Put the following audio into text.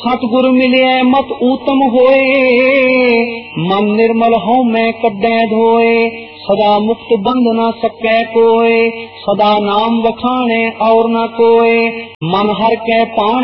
सतगुर मिले मत ऊतम होए, मन निर्मल हो मैं कड्डे धोए। सदा मुक्त बंध न सकै कोय, सदा नाम वखाणे और न कोय। मन हर कै पाण